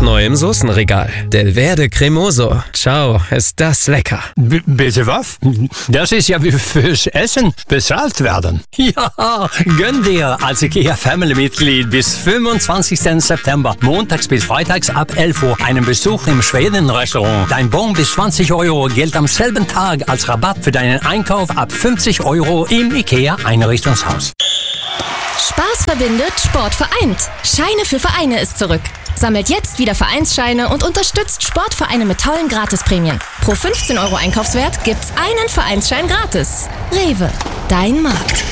neu im Soßenregal. Del Verde Cremoso. Ciao, ist das lecker. Bitte was? Das ist ja wie fürs Essen bezahlt werden. Ja, gönn dir als IKEA Family-Mitglied bis 25. September, montags bis freitags ab 11 Uhr, einen Besuch im Schweden-Restaurant. Dein Bon bis 20 € gilt am selben Tag als Rabatt für deinen Einkauf ab 50 € im IKEA Einrichtungshaus. Spaß verbindet, Sport vereint. Scheine für Vereine ist zurück. Sammelt jetzt wieder Vereinsscheine und unterstützt Sportvereine mit tollen Gratisprämien. Pro 15 € Einkaufswert gibt's einen Vereinsschein gratis. Rewe, dein Markt.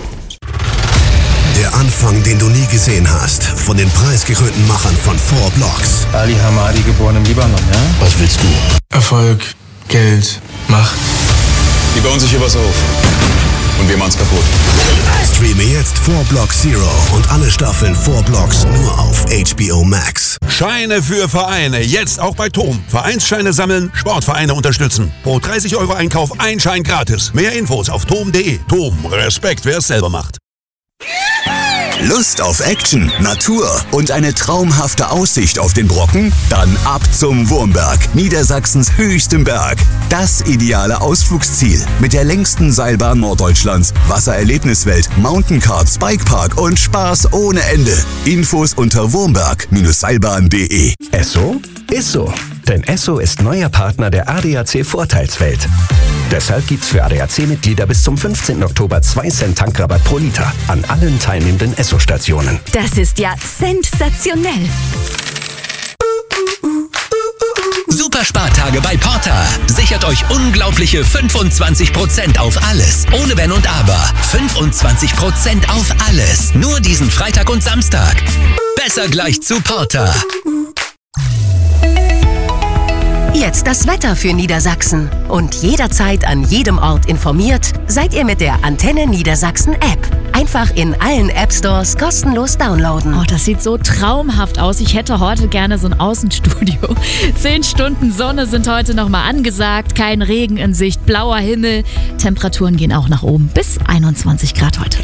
Der Anfang, den du nie gesehen hast, von den preisgekrönten Machern von 4 Blocks. Ali Hamadi, geboren im Libanon, ja? Was willst du? Erfolg, Geld, Macht. Die bauen sich hier was auf. Und wir machen's kaputt. Streame jetzt 4 Blocks Zero und alle Staffeln 4 Blocks nur auf HBO Max. Scheine für Vereine, jetzt auch bei TOM. Vereinsscheine sammeln, Sportvereine unterstützen. Pro 30 € Einkauf ein Schein gratis. Mehr Infos auf tom.de. TOM, Respekt, wer es selber macht. Lust auf Action, Natur und eine traumhafte Aussicht auf den Brocken? Dann ab zum Wurmberg, Niedersachsens höchstem Berg. Das ideale Ausflugsziel mit der längsten Seilbahn Norddeutschlands, Wassererlebniswelt, Mountainkarts, Bikepark und Spaß ohne Ende. Infos unter wurmberg-seilbahn.de. Esso ist so. Denn Esso ist neuer Partner der ADAC Vorteilswelt. Deshalb gibt's für ADAC-Mitglieder bis zum 15. Oktober 2 Cent Tankrabatt pro Liter an allen teilnehmenden Esso-Stationen. Das ist ja sensationell. Superspartage bei Porter. Sichert euch unglaubliche 25% auf alles. Ohne Wenn und Aber. 25% auf alles. Nur diesen Freitag und Samstag. Besser gleich zu Porter. Jetzt das Wetter für Niedersachsen. Und jederzeit an jedem Ort informiert, seid ihr mit der Antenne Niedersachsen App. Einfach in allen App-Stores kostenlos downloaden. Oh, das sieht so traumhaft aus. Ich hätte heute gerne so ein Außenstudio. 10 Stunden Sonne sind heute nochmal angesagt. Kein Regen in Sicht, blauer Himmel. Temperaturen gehen auch nach oben. Bis 21 Grad heute.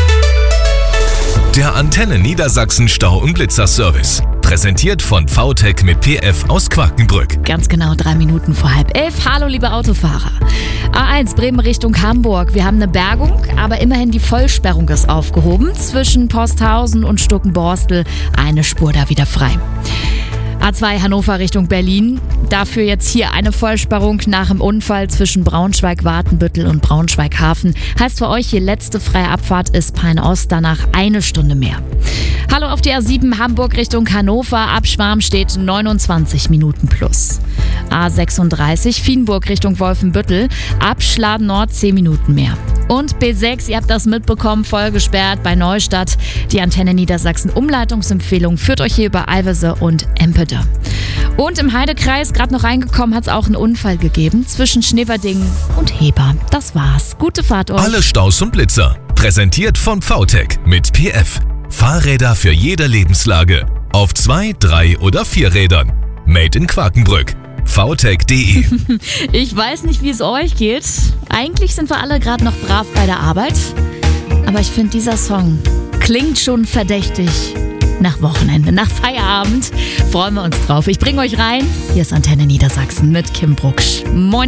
Der Antenne Niedersachsen Stau- und Blitzerservice. Präsentiert von VTech mit PF aus Quakenbrück. Ganz genau 3 Minuten vor 10:30. Hallo, liebe Autofahrer. A1 Bremen Richtung Hamburg. Wir haben eine Bergung, aber immerhin die Vollsperrung ist aufgehoben. Zwischen Posthausen und Stuckenborstel eine Spur da wieder frei. A2 Hannover Richtung Berlin. Dafür jetzt hier eine Vollsperrung nach dem Unfall zwischen Braunschweig-Watenbüttel und Braunschweig-Hafen. Heißt für euch, hier letzte freie Abfahrt ist Pein-Ost, danach 1 Stunde mehr. Hallo auf die A7 Hamburg Richtung Hannover. Ab Schwarm steht 29 Minuten plus. A36 Vienburg Richtung Wolfenbüttel. Ab Schladen Nord 10 Minuten mehr. Und B6, ihr habt das mitbekommen, voll gesperrt bei Neustadt. Die Antenne Niedersachsen Umleitungsempfehlung führt euch hier über Alvese und Empede. Und im Heidekreis, gerade noch reingekommen, hat es auch einen Unfall gegeben zwischen Schneverdingen und Heber. Das war's. Gute Fahrt euch. Alle Staus und Blitzer. Präsentiert von VTech mit PF. Fahrräder für jede Lebenslage. Auf 2, 3 oder 4 Rädern. Made in Quakenbrück. VTech.de. Ich weiß nicht, wie es euch geht. Eigentlich sind wir alle gerade noch brav bei der Arbeit. Aber ich finde, dieser Song klingt schon verdächtig nach Wochenende, nach Feierabend. Freuen wir uns drauf. Ich bringe euch rein. Hier ist Antenne Niedersachsen mit Kim Brucksch. Moin.